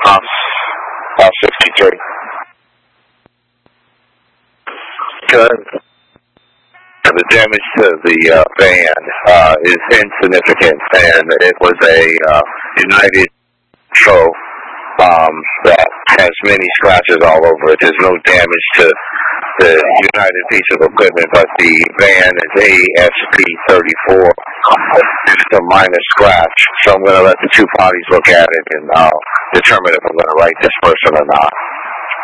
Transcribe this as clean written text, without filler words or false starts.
63. Good. The damage to the van is insignificant, and it was a United Pro that has many scratches all over it. There's no damage to the United piece of equipment, but the van is ASP34, and it's a minor scratch. So I'm going to let the two parties look at it and determine if I'm going to write this person or not.